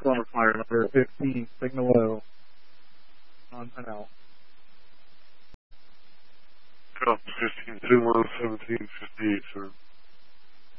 Qualifier number 15, signal low. On and out. Copy 15, 21, 17, 58, sir.